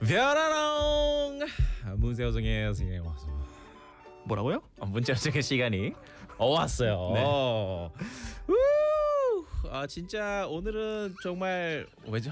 벼라롱 문세호정의 선생님 와서 뭐라고요? 문자적인 시간이 왔어요. 네. 아 진짜 오늘은 정말 왜죠?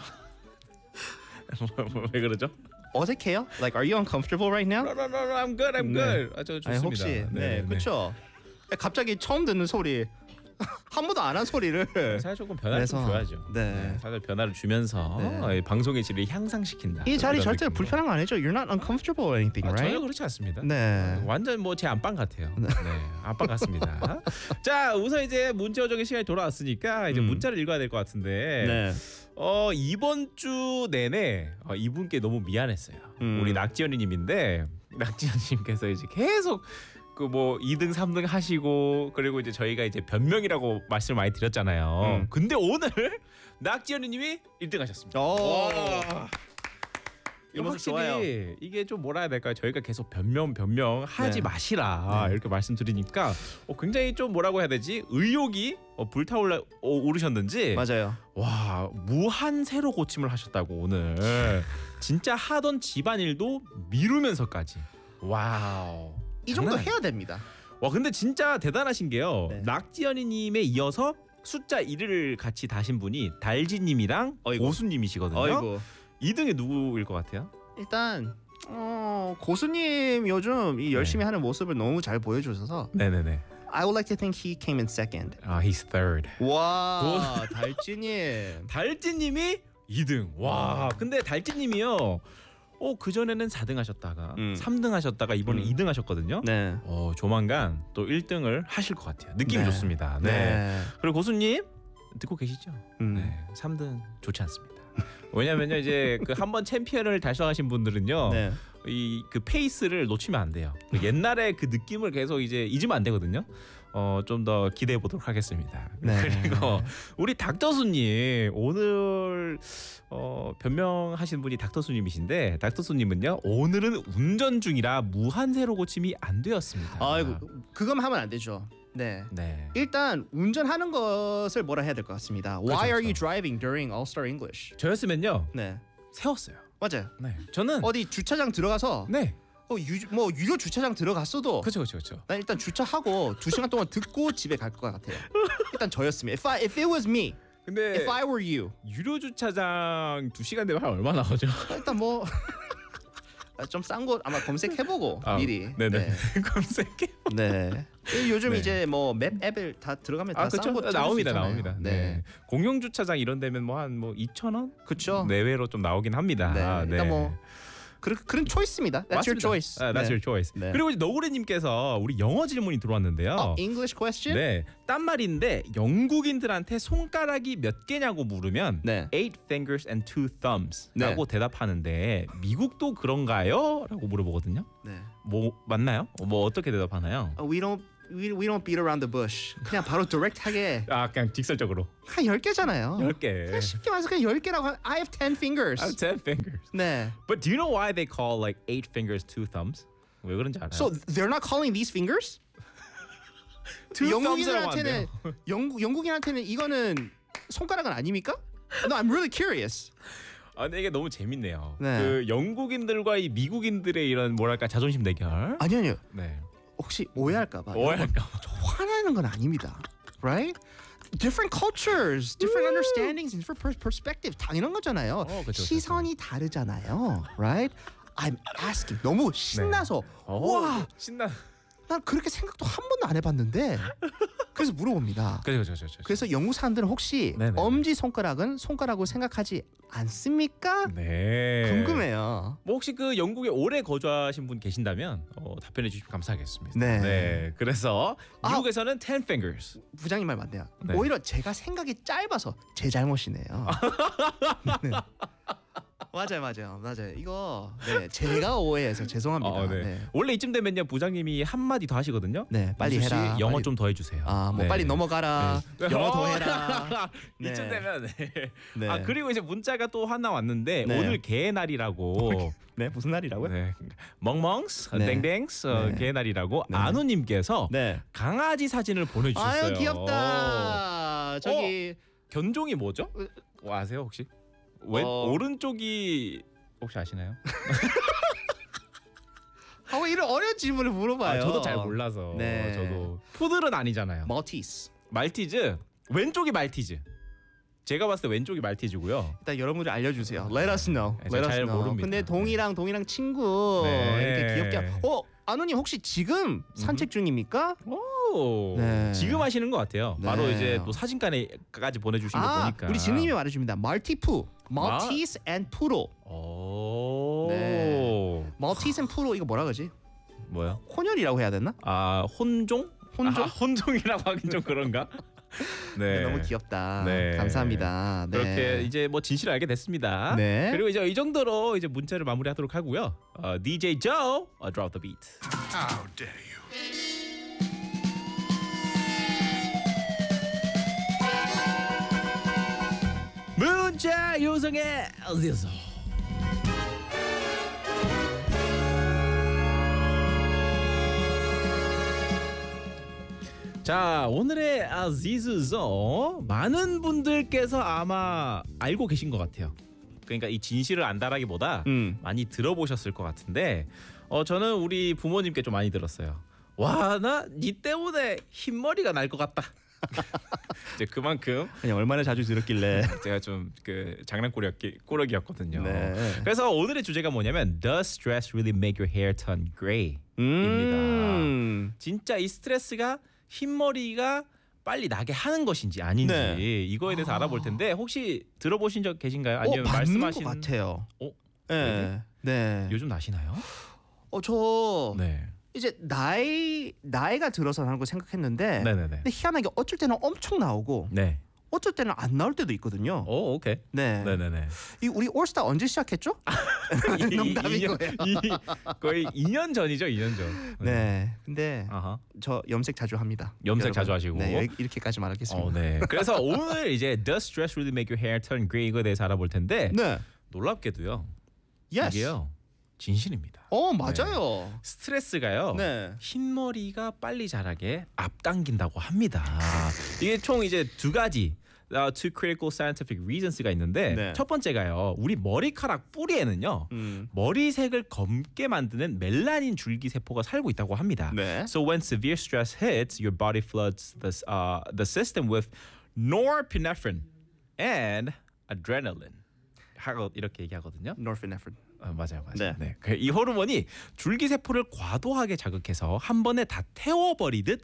왜 그러죠? 어색해요? Like, are you uncomfortable right now? No, I'm good, I'm good. 저 좋습니다. 아니, 혹시 그렇죠. 갑자기 처음 듣는 소리, 한 번도 안 한 소리를 사실 조금 변화를 좀 줘야죠. 네. 사실 변화를 주면서 방송의 질을 향상시킨다. 이 자리 이런 절대 느낌으로. 불편한 거 아니죠? You're not uncomfortable or anything, right? 전혀 그렇지 않습니다. 네. 완전 뭐 제 안방 같아요. 네, 안방 같습니다. 자, 우선 이제 문자 오정의 시간이 돌아왔으니까 이제 문자를 읽어야 될 것 같은데. 네. 이번 주 내내 이분께 너무 미안했어요. 우리 낙지연이님인데 낙지연님께서 이제 계속 그 뭐 2등 3등 하시고 그리고 이제 저희가 이제 변명이라고 말씀을 많이 드렸잖아요. 근데 오늘 낙지연이님이 1등 하셨습니다. 이 모습 좋아요. 이게 좀 뭐라 해야 될까요? 저희가 계속 변명하지 마시라 이렇게 말씀드리니까 굉장히 좀 뭐라고 해야 되지? 의욕이 불타올라 오르셨는지 맞아요. 와 무한 새로 고침을 하셨다고 오늘 진짜 하던 집안일도 미루면서까지 와우 이 정도 장난 해야 됩니다. 와 근데 진짜 대단하신 게요. 네. 낙지연이님에 이어서 숫자 1을 같이 다신 분이 달지님이랑 오수님이시거든요. 어이구. 2등이 누구일 것 같아요? 일단 고수님 요즘 이 열심히 하는 모습을 너무 잘 보여주셔서 네네네. I would like to think he came in second. He's third. 와, 달찌님. 달지님이 2등. 와 근데 달지님이요. 그 전에는 4등 하셨다가 3등 하셨다가 이번에 2등 하셨거든요. 네. 조만간 또 1등을 하실 것 같아요. 느낌이 네. 좋습니다. 네. 그리고 고수님 듣고 계시죠? 네. 3등 좋지 않습니다. 왜냐면요 이제 그 한 번 챔피언을 달성하신 분들은요. 네. 이 그 페이스를 놓치면 안 돼요. 옛날에 그 느낌을 계속 이제 잊으면 안 되거든요. 좀 더 기대해 보도록 하겠습니다. 네. 그리고 우리 닥터수님 오늘 변명하신 분이 닥터수님이신데 닥터수님은요 오늘은 운전 중이라 무한 세로 고침이 안 되었습니다. 아이고 그건 하면 안 되죠. 네. 네. 일단 운전하는 것을 뭐라 해야 될 것 같습니다. Why are you 그렇죠. driving during All Star English? 저였으면요 네. 세웠어요. 맞아요. 네. 저는 어디 주차장 들어가서 네. 뭐 유료 주차장 들어갔어도 그렇죠. 난 일단 주차하고 2시간 동안 듣고 집에 갈 것 같아요. 일단 저였으면 if it was me, 근데 if I were you, 유료 주차장 2시간 되면 한 얼마 나오죠? 일단 뭐 좀 싼 곳 아마 검색해보고 미리. 네네. 검색해. 네. 요즘 네. 이제 뭐 맵 앱을 다 들어가면 다 싼 그렇죠. 곳 나옵니다. 네. 공용 주차장 이런 데면 뭐 한 2,000원 그렇죠. 내외로 좀 나오긴 합니다. 네. 일단 뭐 그런 초이스입니다. That's your 맞습니다. choice. That's your choice. 네. 그리고 이제 너구리님께서 우리 영어 질문이 들어왔는데요. English question? 네, 딴 말인데 영국인들한테 손가락이 몇 개냐고 물으면 네. 8 fingers and 2 thumbs라고 대답하는데 미국도 그런가요? 라고 물어보거든요. 네. 뭐 맞나요? 뭐 어떻게 대답하나요? We don't beat around the bush. 그냥 바로 direct하게 그냥 직설적으로 한 10개잖아요. 10개. 그냥 쉽게 말해서 그냥 10개라고 하면 I have 10 fingers. I have 10 fingers. 네. But do you know why they call like 8 fingers 2 thumbs? 왜 그런지 알아요? So they're not calling these fingers? two thumbs라고 영국인한테는 영국인한테는 이거는 손가락은 아닙니까? No, I'm really curious. 근데 이게 너무 재밌네요. 네. 그 영국인들과 이 미국인들의 이런 뭐랄까 자존심 대결. 아니요. 네. 혹시 오해할까봐. 오해할까봐. 화나는 건 아닙니다. Right? Different cultures, different understandings, and different perspective. 당연한 거잖아요. 그쵸. 시선이 다르잖아요. Right? I'm asking. 너무 신나서 와, 신나. 난 그렇게 생각도 한 번도 안 해봤는데 그래서 물어봅니다. 그렇죠. 그래서 영국 사람들은 혹시 네네. 엄지 손가락은 손가락으로 생각하지 않습니까? 네. 궁금해요. 뭐 혹시 그 영국에 오래 거주하신 분 계신다면 답변해 주시면 감사하겠습니다. 네. 그래서 미국에서는 10 fingers. 부장님 말 맞네요. 네. 오히려 제가 생각이 짧아서 제 잘못이네요. 네. 맞아요. 이거 제가 오해해서 죄송합니다. 네. 원래 이쯤 되면요 부장님이 한 마디 더 하시거든요. 네, 빨리 민수 씨, 해라. 영어 빨리. 좀 더 해주세요. 뭐 빨리 넘어가라. 네. 영어 더 해라. 네. 이쯤 되면 네. 그리고 이제 문자가 또 하나 왔는데 네. 오늘 개날이라고. 네, 무슨 날이라고요? 네. 멍멍스, 네. 땡땡스 네. 개날이라고 네. 안우님께서 네. 강아지 사진을 보내주셨어요. 아유 귀엽다. 저기 견종이 뭐죠? 아세요 혹시? 왼 오른쪽이 혹시 아시나요? 왜 이런 어려운 질문을 물어봐요? 저도 잘 몰라서. 네. 저도 푸들은 아니잖아요. Maltese. 말티즈 왼쪽이 말티즈. 제가 봤을 때 왼쪽이 말티즈고요. 일단 여러분들 알려주세요. Let us know. 네, Let us 잘 know. 모릅니다. 근데 동이랑 친구 네. 이렇게 귀엽게. 아노님 혹시 지금 산책 중입니까? 오, 네. 지금 하시는 것 같아요. 네. 바로 이제 또 사진관에까지 보내주신 거 보니까. 우리 진님이 말해줍니다. 말티푸, Maltese and Poodle. 오, 네. Maltese and Poodle 이거 뭐라 그러지? 뭐요? 혼혈이라고 해야 되나? 혼종? 혼종? 혼종이라고 하긴 좀 그런가? 네. 너무 귀엽다. 네. 감사합니다. 네. 그렇게 이제 뭐 진실을 알게 됐습니다. 네. 그리고 이제 이 정도로 이제 문자를 마무리하도록 하고요. DJ Joe, drop the beat. How dare you? 문자 요성의 어디서? 자, 오늘의 아지즈서 많은 분들께서 아마 알고 계신 것 같아요. 그러니까 이 진실을 안다라기보다 많이 들어보셨을 것 같은데 저는 우리 부모님께 좀 많이 들었어요. 와, 나 니 때문에 흰머리가 날 것 같다. 이제 그만큼 아니, 얼마나 자주 들었길래. 제가 좀 그 장난꾸러기였거든요. 네. 그래서 오늘의 주제가 뭐냐면 Does stress really make your hair turn gray? 입니다. 진짜 이 스트레스가 흰머리가 빨리 나게 하는 것인지 아닌지 네. 이거에 대해서 알아볼 텐데 혹시 들어보신 적 계신가요? 아니면 맞는 말씀하신 것 같아요. 네. 네. 요즘 나시나요? 저 네. 이제 나이가 들어서 나는 거 생각했는데 네네네. 근데 희한하게 어쩔 때는 엄청 나오고 네. 어쩔 때는 안 나올 때도 있거든요. 오, 오케이. 네. 네네네. 이 우리 올스타 언제 시작했죠? 농담이고요. 거의 2년 전이죠, 2년 전. 네. 근데 아하. 저 염색 자주 합니다. 염색 여러분. 자주 하시고. 네, 이렇게까지 말하겠습니다. 네. 그래서 오늘 이제 Does stress really make your hair turn gray 이거에 대해서 알아볼 텐데 네. 놀랍게도요. Yes. 이게요. 진실입니다. 맞아요. 스트레스가요. 네. 흰머리가 빨리 자라게 앞당긴다고 합니다. 이게 총 이제 두 가지 two critical scientific reasons가 있는데 네. 첫 번째가요. 우리 머리카락 뿌리에는요. 머리색을 검게 만드는 멜라닌 줄기 세포가 살고 있다고 합니다. 네. So when severe stress hits, your body floods the system with norepinephrine and adrenaline. 하고 이렇게 얘기하거든요. Norepinephrine. 맞아요. 네. 네. 이 호르몬이 줄기세포를 과도하게 자극해서 한 번에 다 태워버리듯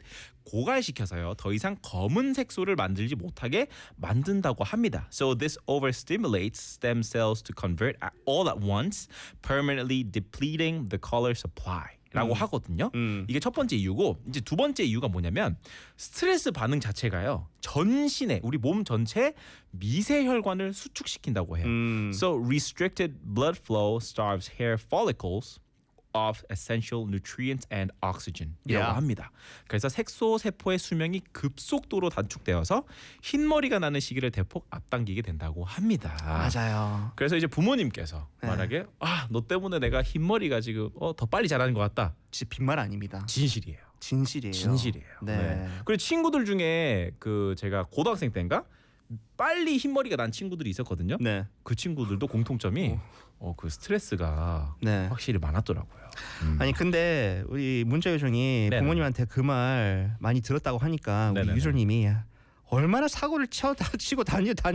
고갈시켜서요. 더 이상 검은 색소를 만들지 못하게 만든다고 합니다. So this overstimulates stem cells to convert all at once, permanently depleting the color supply. 라고 하거든요. 이게 첫 번째 이유고 이제 두 번째 이유가 뭐냐면 스트레스 반응 자체가요. 전신에 우리 몸 전체 미세 혈관을 수축시킨다고 해요. So restricted blood flow starves hair follicles of essential nutrients and oxygen 이라고 Yeah. 합니다. 그래서 색소 세포의 수명이 급속도로 단축되어서 흰머리가 나는 시기를 대폭 앞당기게 된다고 합니다. 맞아요. 그래서 이제 부모님께서 네. 말하게 너 때문에 내가 흰머리가 지금 더 빨리 자라는 것 같다. 진짜 빈말 아닙니다. 진실이에요. 진실이에요. 진실이에요. 네. 그리고 친구들 중에 그 제가 고등학생 때인가 빨리 흰머리가 난 친구들이 있었거든요. 네. 그 친구들도 공통점이 그 스트레스가 네. 확실히 많았더라고요. 아니 근데 우리 문자 요청이 네네. 부모님한테 그 말 많이 들었다고 하니까 우리 네네네. 유저님이 얼마나 사고를 치고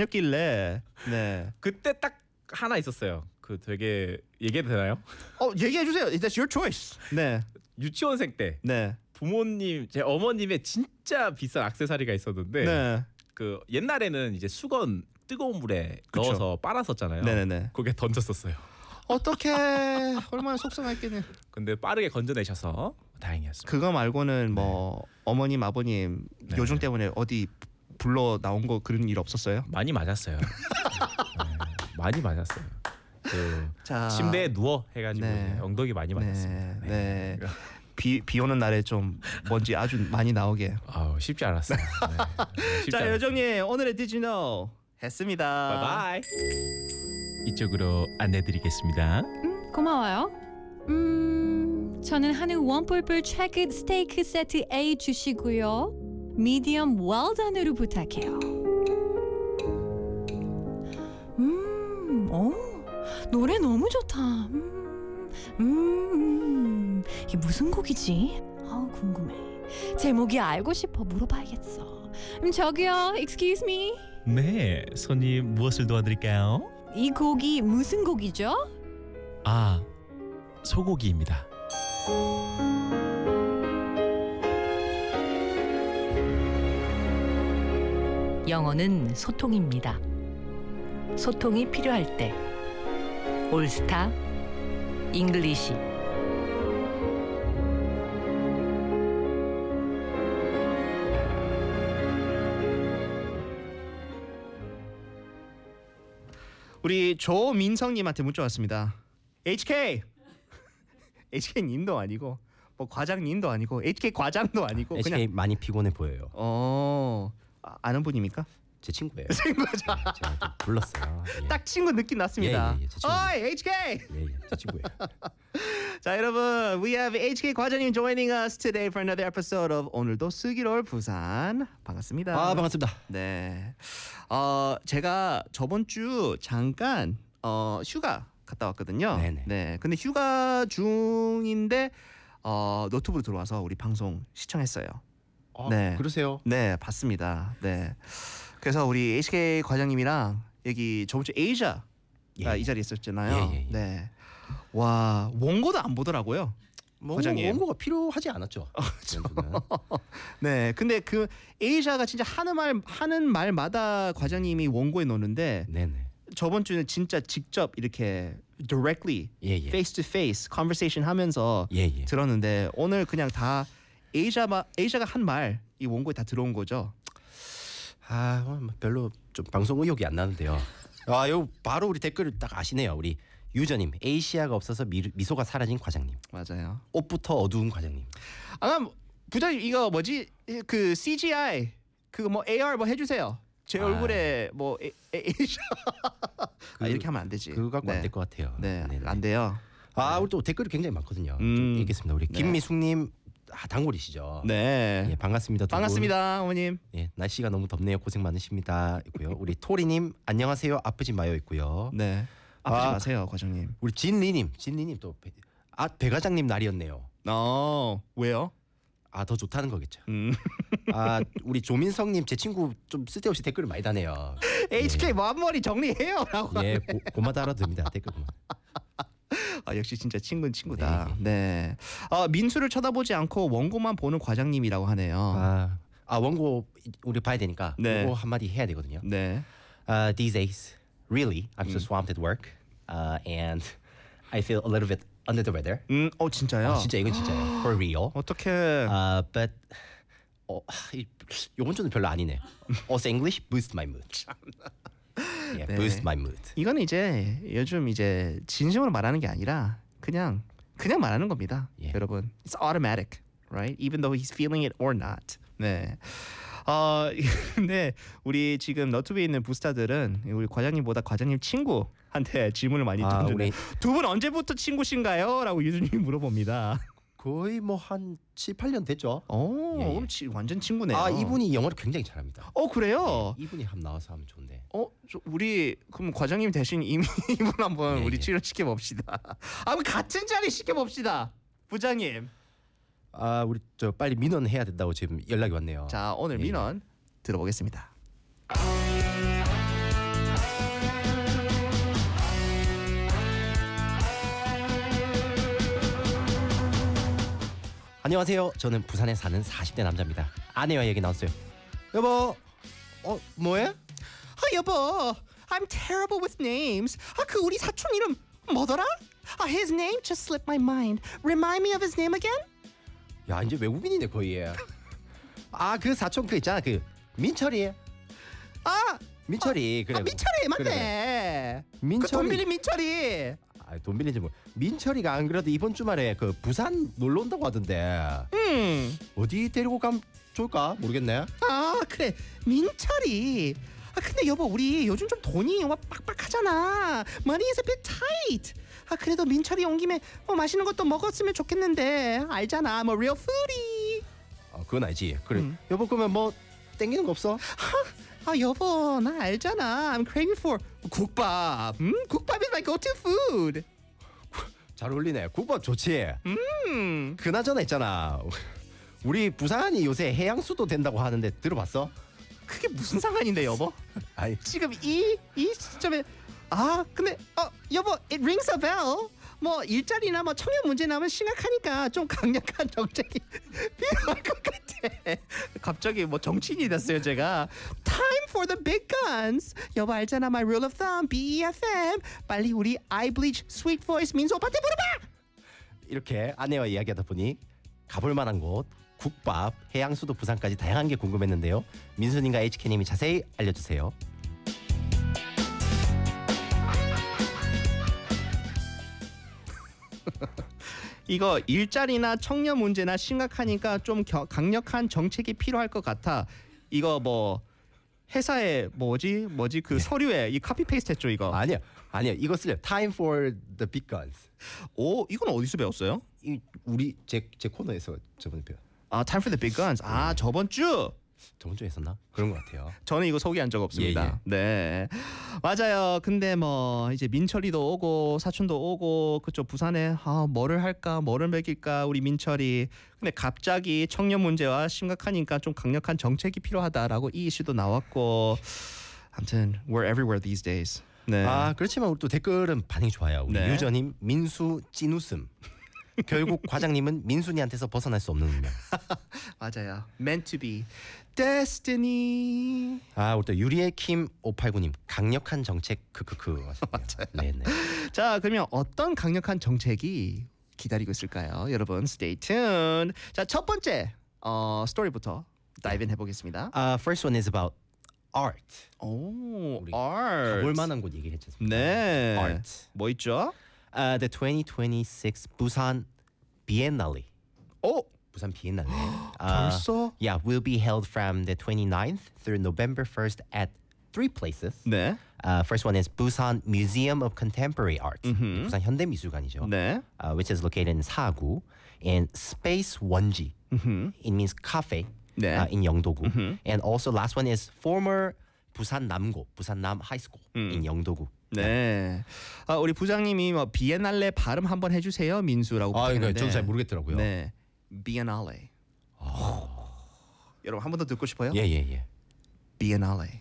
다녔길래 네. 그때 딱 하나 있었어요. 그 되게 얘기해도 되나요? 얘기해 주세요. That's your choice. 네. 유치원생 때 네. 부모님 제 어머님의 진짜 비싼 액세서리가 있었는데 네. 그 옛날에는 이제 수건 뜨거운 물에 그쵸. 넣어서 빨았었잖아요. 네네네. 그게 던졌었어요. 어떻게 얼마나 속상했겠네. 근데 빠르게 건져내셔서 다행이었습니다. 그거 말고는 뭐 어머님 아버님 네. 요즘 때문에 어디 불러 나온 거 그런 일 없었어요? 많이 맞았어요. 네, 많이 맞았어요. 그 자, 침대에 누워 해가지고 네. 엉덩이 많이 맞았습니다. 네. 비 오는 날에 좀 먼지 아주 많이 나오게. 쉽지 않았어요. 쉽지 자 않았어요. 여정님 오늘의 Did You Know 했습니다. 바이바이. 이쪽으로 안내드리겠습니다. 고마워요. 저는 한우 원뿔뿔 트래크 스테이크 세트 A 주시고요. 미디엄 웰던으로 부탁해요. 노래 너무 좋다. 이게 무슨 곡이지? 궁금해. 제목이 알고 싶어 물어봐야겠어. 저기요, excuse me. 네, 손님 무엇을 도와드릴까요? 이 곡이 무슨 곡이죠? 아, 소고기입니다. 영어는 소통입니다. 소통이 필요할 때 올스타 잉글리시. 우리 조민성님한테 문자 왔습니다. HK HK님도 아니고 뭐 과장님도 아니고 HK 과장도 아니고 HK 그냥 많이 피곤해 보여요. 아는 분입니까? 제 친구예요. 친구죠. 제가 좀 불렀어요. 예. 딱 친구 느낌 났습니다. 예, 제 친구. 어이 HK. 제 친구예요. 자 여러분, we have HK 과장님 joining us today for another episode of 오늘도 슬기로울 부산. 반갑습니다. 아, 반갑습니다. 네. 제가 저번 주 잠깐 휴가 갔다 왔거든요. 네네. 네. 근데 휴가 중인데 노트북으로 들어와서 우리 방송 시청했어요. 네. 그러세요? 네, 봤습니다. 네. 그래서 우리 HK 과장님이랑 여기 저번 주 에이자가 이 자리에 있었잖아요. 예. 네. 와, 원고도 안 보더라고요. 과장님. 원고가 필요하지 않았죠. 네, 근데 그 에이자가 진짜 하는 말마다 과장님이 원고에 넣는데 네네. 저번 주는 진짜 직접 이렇게 directly face to face conversation 하면서 예. 들었는데 오늘 그냥 다 에이자가 한 말 이 원고에 다 들어온 거죠. 별로 좀 방송 의욕이 안 나는데요. 요 바로 우리 댓글을 딱 아시네요. 우리 유저님, 에이시아가 없어서 미소가 사라진 과장님. 맞아요. 옷부터 어두운 과장님. 부장님 이거 뭐지? 그 CGI 그거 뭐 AR 뭐 해주세요. 제 얼굴에 뭐 에이시아 이렇게 하면 안 되지. 그거 갖고 안 될 것 같아요. 네, 네네. 안 돼요. 우리 또 댓글이 굉장히 많거든요. 좀 읽겠습니다. 우리 김미숙님 단골이시죠. 네. 예, 반갑습니다. 두 분. 반갑습니다, 어머님. 예, 날씨가 너무 덥네요. 고생 많으십니다. 있고요. 우리 토리님 안녕하세요. 아프지 마요 있고요. 네. 아프지 마세요, 과장님. 우리 진리님 또 배과장님 날이었네요. 왜요? 더 좋다는 거겠죠. 음. 우리 조민성님 제 친구 좀 쓸데없이 댓글을 많이 다네요. HK 앞머리 정리해요라고. 예, 고마다 알아듭니다. 댓글 고마. 역시 진짜 친구는 친구다. 네. 민수를 쳐다보지 않고 원고만 보는 과장님이라고 하네요. 원고 우리 봐야 되니까 네. 이거 한마디 해야 되거든요. 네. These days, really, I'm so swamped at work, and I feel a little bit under the weather. 진짜요? 진짜 이건 진짜예요. For real. 어떻게? But 요번 주는 별로 아니네. Also English boost my mood. 네. boost my mood. 이건 이제 요즘 이제 진심으로 말하는 게 아니라 그냥 말하는 겁니다. 예. 여러분, it's automatic, right? Even though he's feeling it or not. 네. 근데 우리 지금 너튜브에 있는 부스타들은 우리 과장님보다 과장님 친구한테 질문을 많이 던지네. 두 분 언제부터 친구신가요? 라고 유준님이 물어봅니다. 거의 뭐 한 7, 8년 됐죠. 오늘 완전 친구네요. 이분이 영어를 굉장히 잘합니다. 그래요? 이분이 한번 나와서 하면 좋은데. 우리 그럼 과장님 대신 이분 한번 우리 예. 출연시켜 봅시다. 그럼 같은 자리 시켜 봅시다. 부장님. 우리 빨리 민원 해야 된다고 지금 연락이 왔네요. 자, 오늘 민원 들어보겠습니다. 안녕하세요. 저는 부산에 사는 40대 남자입니다. 아내와 얘기 나왔어요. 여보, 뭐해? 여보, I'm terrible with names. 그 우리 사촌 이름 뭐더라? His name just slipped my mind. Remind me of his name again? 야, 이제 외국인이네 거의. 그 사촌 그 있잖아, 그 민철이. 민철이 그래. 민철이 맞네. 그래. 민철이. 그 돈 빌린 민철이. 돈 빌린지 뭐. 민철이가 안 그래도 이번 주말에 그 부산 놀러 온다고 하던데. 어디 데리고 가면 좋을까 모르겠네. 그래, 민철이. 근데 여보, 우리 요즘 좀 돈이 빡빡하잖아. Money is a bit tight. 그래도 민철이 온 김에 맛있는 것도 먹었으면 좋겠는데. 알잖아, 뭐 real foodie. 그건 알지. 그래. 여보 그러면 뭐 땡기는 거 없어? 아 여보 나 알잖아. I'm craving for 국밥. 국밥 is my go-to food. 잘 어울리네. 국밥 좋지. 그나저나 있잖아. 우리 부산이 요새 해양수도 된다고 하는데 들어봤어? 그게 무슨 상관인데 여보? 아니 지금 이 시점에 근데 여보 it rings a bell. 뭐 일자리나 뭐 청년 문제나 심각하니까 좀 강력한 정책이 필요할 것 같아. 갑자기 뭐 정치인이 됐어요 제가. Time for the big guns. 여보 알잖아 my rule of thumb BEFM. 빨리 우리 eye bleach sweet voice 민수 오빠한테 물어봐. 이렇게 아내와 이야기하다 보니 가볼 만한 곳 국밥, 해양수도 부산까지 다양한 게 궁금했는데요. 민수님과 HK님이 자세히 알려주세요. 이거 일자리나 청년 문제나 심각하니까 좀 강력한 정책이 필요할 것 같아. 이거 뭐 회사에 뭐지 그 서류에 이 카피 페이스트 했죠 이거. 아니야 이것을요. Time for the big guns. 오 이건 어디서 배웠어요? 이 우리 제 코너에서 저번에 배웠. Time for the big guns. 저번 주. 저번 주에 했었나? 그런 것 같아요. 저는 이거 소개한 적 없습니다. 네, 맞아요. 근데 뭐 이제 민철이도 오고 사촌도 오고 그쪽 부산에 뭐를 할까, 뭐를 먹일까 우리 민철이. 근데 갑자기 청년 문제와 심각하니까 좀 강력한 정책이 필요하다라고 이 이슈도 나왔고. 아무튼 we're everywhere these days. 네. 그렇지만 우리 또 댓글은 반응이 좋아요. 우리 네. 유저님 민수 찐웃음. 결국 과장님은 민순이한테서 벗어날 수 없는 운명. 맞아요. Meant to be. Destiny. 우리 또 유리의 킴 589님 강력한 정책 크크크. 맞아요. 네네. 자, 그러면 어떤 강력한 정책이 기다리고 있을까요? 여러분, stay tuned. 자, 첫 번째 스토리부터 다이브 인 해보겠습니다. First one is about art. 오, 우리 art. 가볼 만한 곳 얘기를 했지 않습니까? 네. Art. 뭐 있죠? The 2026 부산 Biennale. 부산 비엔날레. 벌써? Yeah, will be held from the 29th through November 1st at 3 places. 네. First one is Busan Museum of Contemporary Art. 부산 현대미술관이죠. 네. Which is located in 사구. And Space 원지. It means cafe. 네. In 영도구. And also last one is former 부산 남고, 부산 남 High School in 영도구. 네. 우리 부장님이 뭐 비엔날레 발음 한번 해주세요, 민수라고. 이거 저도 잘 모르겠더라고요. 네. 비엔날레. 여러분 한 번 더 듣고 싶어요? 예. 비엔날레.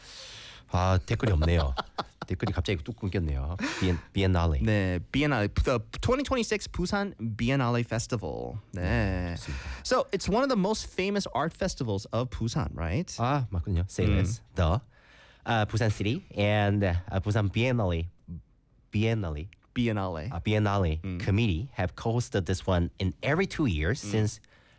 댓글이 없네요. 댓글이 갑자기 뚝 끊겼네요. Biennale. 네, Biennale, the 2026 Busan Biennale Festival. 네. So it's one of the most famous art festivals of Busan, right? 맞군요. Say less. The Busan City and Busan Biennale Biennale. Biennale committee have co-hosted this one in every 2 years since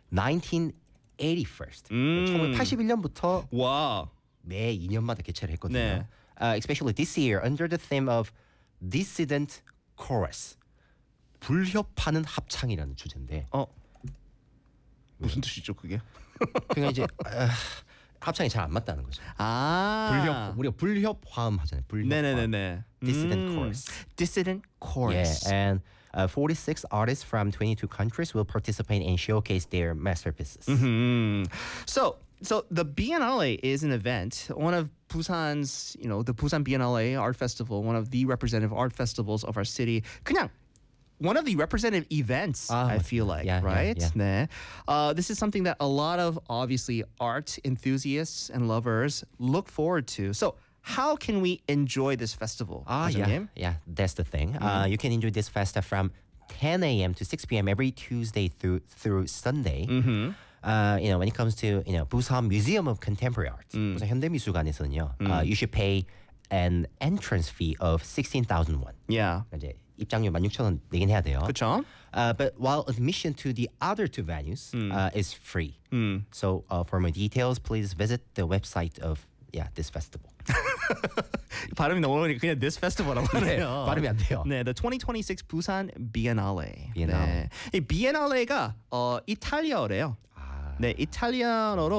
1981. 1981년부터 와. 매 2년마다 개최를 했거든요. 네. Especially this year under the theme of Dissident Chorus. 불협하는 합창이라는 주제인데. 무슨 뜻이죠, 그게? 그러니까 이제 합창이 잘 안 맞다는 거죠. 우리가 불협화음 하잖아요. 불협화음. 네네네. Dissident Chorus. Dissident Chorus. Yeah, and 46 artists from 22 countries will participate and showcase their masterpieces. So the Biennale is an event, one of Busan's, the Busan Biennale Art Festival, one of the representative art festivals of our city. 그냥 one of the representative events, I feel like, right? Yeah. 네. This is something that a lot of obviously art enthusiasts and lovers look forward to. So how can we enjoy this festival? Yeah, that's the thing. You can enjoy this festa from 10 a.m. to 6 p.m. every Tuesday through Sunday. When it comes to Busan Museum of Contemporary Art, 부산 현대미술관에서는요, you should pay an entrance fee of 16,000 won. Yeah. 이제 입장료 16,000원 내긴 해야 돼요. 그렇죠. But while admission to the other two venues is free. So for more details, please visit the website of this festival. 발음이 너무 어려우니까 그냥 this festival라고 하네요. 발음이 안 돼요. 네, the 2026 Busan Biennale. Biennale. 네. 이 Biennale가 이탈리아어래요. 네, 이탈리아어로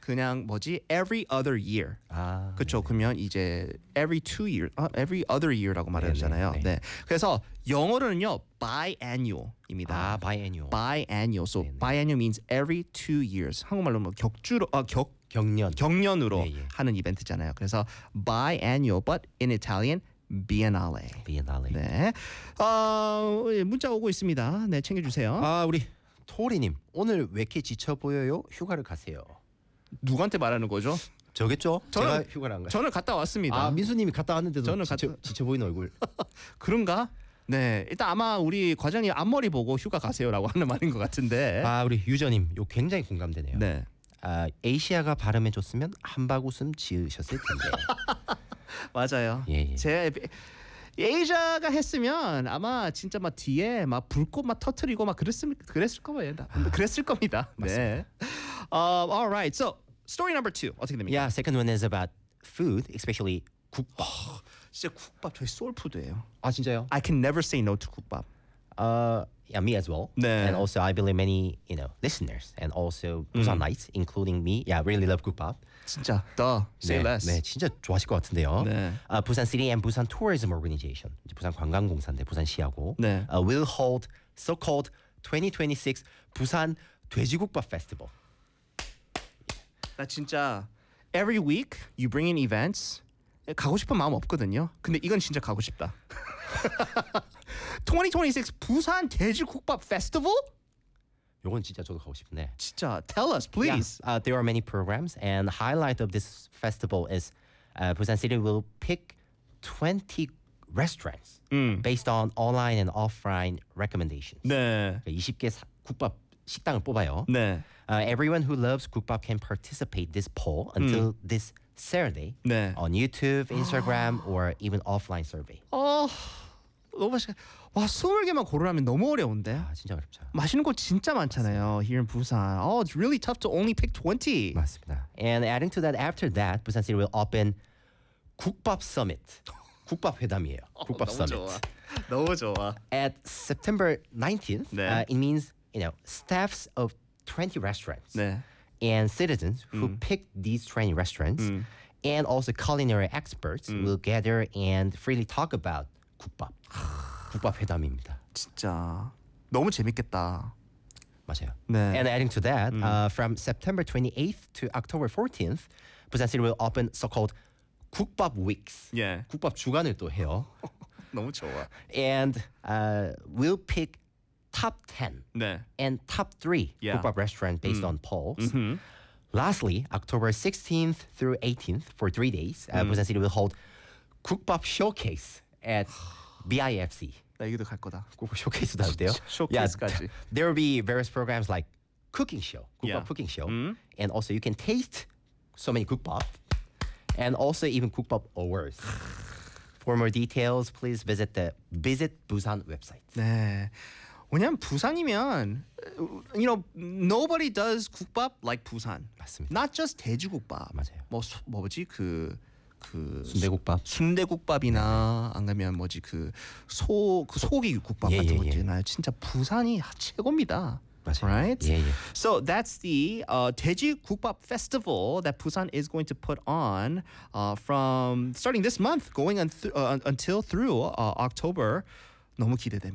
그냥 every other year. 아, 그렇죠. 그러면 이제 every 2 years, every other year라고 말하잖아요. 네. 네. 그래서 영어로는요 biannual입니다. 아, biannual. biannual. So 네네. biannual means every 2 years. 한국말로 뭐 경년. 경년으로 네, 예. 하는 이벤트잖아요. 그래서 biannual, but in Italian biennale. biennale. 네. 문자 오고 있습니다. 네, 챙겨주세요. 아, 우리 토리님 오늘 왜 이렇게 지쳐 보여요? 휴가를 가세요. 누구한테 말하는 거죠? 저겠죠? 저는- 제가 휴가를 안 가요. 저는 갔다 왔습니다. 아, 민수님이 갔다 왔는데도 저는 지쳐 보이는 얼굴. 그런가? 네, 일단 아마 우리 과장님 앞머리 보고 휴가 가세요라고 하는 말인 것 같은데. 아, 우리 유저님 요 굉장히 공감되네요. 네. 아, 에이시아가 발음해줬으면 한바구음 지으셨을 텐데. 맞아요. 예, 예. 제 에이자가 했으면 아마 진짜 막 뒤에 막 불꽃 막 터트리고 막 그랬을 겁니다. 그랬을 겁니다. 네. Alright. So story number 2 어떻게 됩니까? Yeah, second one is about food, especially 국밥. 진짜 국밥 저희 소울푸드예요. 아, 진짜요? I can never say no to 국밥. Yeah, me as well. 네. And also I believe many, listeners and also Busanites, including me, yeah, really love 국밥. 진짜 say 네, less. 네, 진짜 좋아하실 것 같은데요. 네. 부산 City and Busan Tourism Organization, 이제 부산 관광공사인데 부산시하고 네. will hold so-called 2026 부산 돼지국밥 Festival. 나 진짜 every week you bring in events 가고 싶은 마음 없거든요. 근데 이건 진짜 가고 싶다. 2026 부산 돼지국밥 페스티벌? 요건 진짜 저도 가고 싶네. 진짜 tell us please. Yeah, there are many programs, and highlight of this festival is Busan City will pick 20 restaurants based on online and offline recommendations. 네. 20개 국밥 식당을 뽑아요. 네. Everyone who loves 국밥 can participate this poll until this Saturday 네. on YouTube, Instagram, or even offline survey. 너무 맛있게. 와, 20개만 고르라면 너무 어려운데. 아, 진짜 어렵죠. 맛있는 곳 진짜 많잖아요. Here in Busan. It's really tough to only pick 20. 맞습니다. And adding to that, after that, Busan City will open 국밥 Summit. 국밥 회담이에요. 국밥 너무 Summit. 좋아. 너무 좋아. At September 19th, 네. it means staffs of 20 restaurants 네. and citizens who picked these 20 restaurants and also culinary experts will gather and freely talk about 국밥. 국밥 회담입니다. 진짜 너무 재밌겠다. 맞아요. 네. And adding to that, from September 28th to October 14th, Busan City will open so-called 국밥 weeks. 예. 국밥 주간을 또 해요. 너무 좋아. And we'll pick top 10 네. and top 3 Yeah. 국밥 restaurants based on polls. Lastly, October 16th through 18th for 3 days, Busan City will hold 국밥 showcase at BIFC. 나 여기도 갈 거다. 국밥 쇼케이스도 할 때요. 쇼케이스까지. There will be various programs like cooking show, 국밥 Yeah. cooking show, and also you can taste so many 국밥, and also even 국밥 awards. For more details, please visit the Visit Busan website. 네. 왜냐면 부산이면 nobody does 국밥 like 부산. 맞습니다. Not just 돼지국밥. 맞아요. 뭐지 그 순대국밥. 순대국밥이나 안 가면 뭐지 그 소고기 국밥 예, 같은 예, 거 예. 있잖아요. 진짜 부산이 최고입니다. 맞아요. Right? 예, 예. So that's the 돼지 국밥 festival that Busan is going to put on from starting this month, going until through October. 너무 기대됩니다.